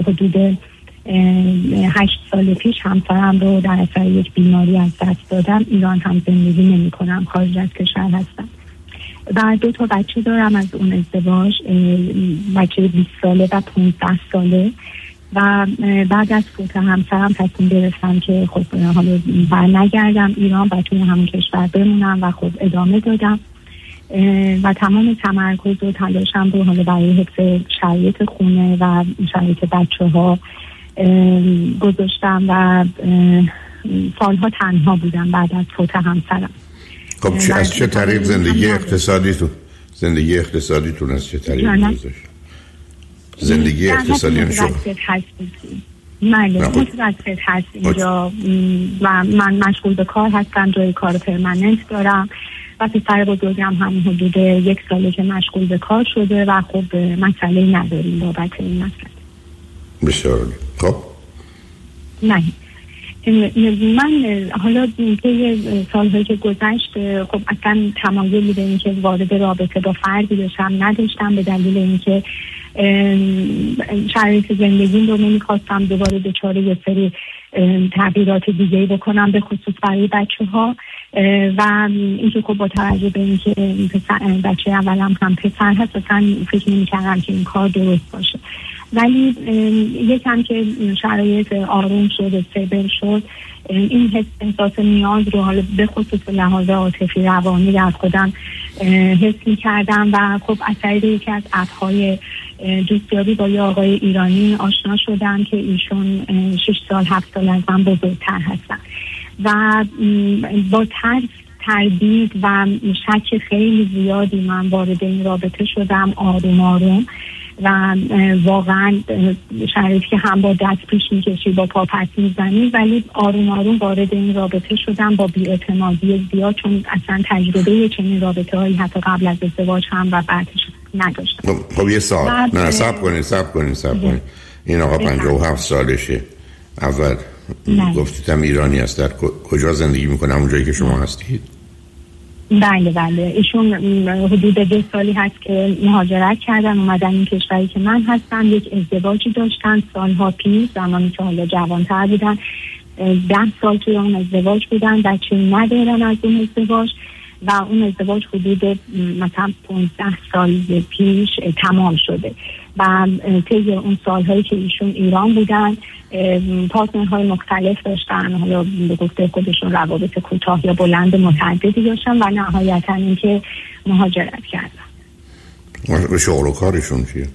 حدود 8 سال پیش همسرم رو در اثر یک بیماری از دست دادم. ایران هم زندگی نمی کنم، خارج از کشور هستم و 2 تا بچه دارم از اون ازدواج، بچه 20 ساله و 15 ساله. و بعد از فوت همسرم تصمیم گرفتم که خب حالا برنگردم ایران و توی همون کشور بمونم و خب ادامه دادم و تمام تمرکز و تلاشم رو حالا برای حفظ شرایط خونه و شرایط بچه‌ها گذاشتم و سالها تنها بودم بعد از فوت همسرم. خب از چه طریق زندگی اقتصادیتون از چه طریق گذاشت؟ زندگی اقتصادی شما؟ متوسط هست اینجا و من مشغول به کار هستم، جای کار پرمننت دارم و پسر بزرگم هم حدود 1 ساله که مشغول به کار شده و خب مسئله نداریم بابت این مسئله. بسیار خب نه من حالا که سالهایی که گذشت خب اصلا تمایلی به این که وارد رابطه با فردی بشم نداشتم، به دلیل اینکه شرایط زندگیم رو نمیخواستم دوباره دچار یه سری تغییرات دیگه‌ای بکنم، به خصوص برای بچه‌ها و اینکه خب با توجه به اینکه بچه اولم هم پسر هست اصلا فکر نمی‌کردم که این کار درست باشه. ولی یکم که شرایط آروم شد، استیبل شد، این احساس نیاز رو حالا به خصوص لحاظ عاطفی روانی در خودم حس می‌کردم و خب از طریق یکی از اپ‌های دوستیابی با یه آقای ایرانی آشنا شدم که ایشون 6 سال 7 سال از من بزرگتر هستن و با تردید و شک خیلی زیادی من وارد این رابطه شدم، آروم آروم و واقعا شرایطی که هم با دست پیش میکشی با پا پس میزنی، ولی آروم آروم وارد این رابطه شدم با بی‌اعتمادی زیاد، چون اصلا تجربه چنین رابطه هایی حتی قبل از ازدواج هم و بعدش نداشتم. خب یه سال نه صبر کنید این آقا 57 سالشه. اول گفتیدم ایرانی است، در کجا زندگی میکنه؟ همون جایی که شما هستید؟ بله ایشون حدود 2 سالی هست که مهاجرت کردن اومدن این کشوری که من هستم. یک ازدواجی داشتن سالها پیش، زمانی که حالا جوان‌تر بودن، 10 سال توی اون ازدواج بودن، بچه ندارن از اون ازدواج و اون ازدواج حدود مثلا 15 سال پیش تمام شده و طی اون سالهایی که ایشون ایران بودن پارتنرهای مختلف داشتن، حالا به گفته خودشون روابط کوتاه یا بلند متعددی داشتن و نهایتا اینکه مهاجرت کردن. و شغل و کارشون چیه؟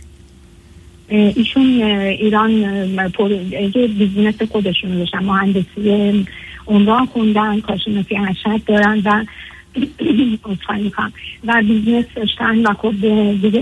ایشون ایران یه بیزنس خودشون داشتن، مهندسی عمران خوندن، کارشناسی ارشد دارن و و بیزنس داشتن و خب دیگه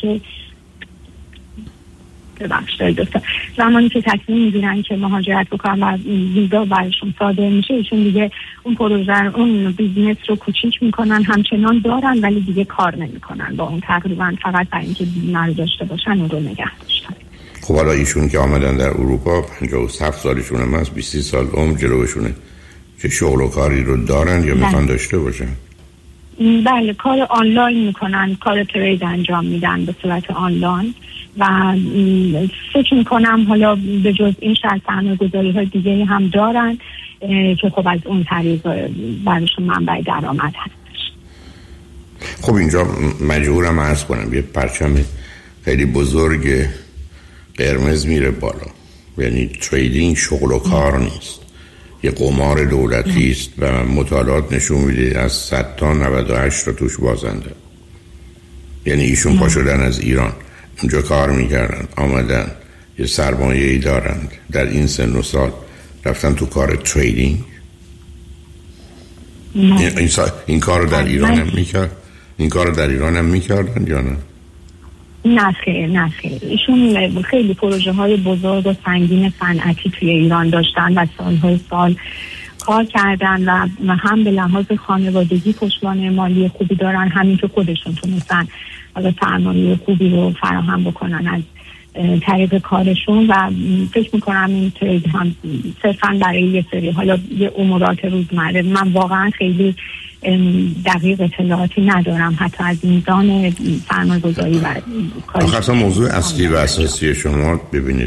زمانی که تصمیم میگیرن که مهاجرت بکنن و ویزا براشون صادر میشه، ایشون دیگه اون پروژه اون بیزنس رو کوچیک میکنن، همچنان دارن ولی دیگه کار نمیکنن با اون، تقریبا فقط برای اینکه بیمه رو داشته باشن اون رو نگه داشتن. خب حالا ایشون که آمدن در اروپا 57 سالشون هم هست، 20 سال عمر جلوشونه، چه شغل و کاری رو دارن یا میخوان داشته باشن؟ بله کار آنلاین میکنن، کار ترید انجام میدن به صورت آنلاین و فکر میکنم حالا به جز این شرط سرمایه‌گذاری های دیگه هم دارن که خب از اون طریق براشون منبع درآمد هست. خب اینجا مجبورم عرض کنم یه پرچم خیلی بزرگ قرمز میره بالا، یعنی تریدینگ شغل و کار نیست، یه قمار دولتی است و مطالعات نشون میده از 100 تا 98 تا توش بازنده. یعنی ایشون پا شدن از ایران اونجا کار میکردن، آمدن یه سرمایه‌ای دارند، در این سن و سال رفتن تو کار تریدینگ. این کار رو در ایران هم میکرد؟ این کار رو در ایران هم میکردن یا نه؟ نه خیر. ایشون خیلی پروژه های بزرگ و سنگین صنعتی توی ایران داشتن و سالهای سال کار کردن و هم به لحاظ خانوادگی پشتوانه مالی خوبی دارن، همین که خودشون تونستن حالا سرمایه خوبی رو فراهم بکنن از طریق کارشون و فکر میکنم این ترید هم صرفا برای یه سری حالا یه امورات روزمره. من واقعا خیلی دقیق اطلاعاتی ندارم حتی از میزان سرمایه‌گذاری و کار. آخه موضوع اصلی و اساسی شما ببینید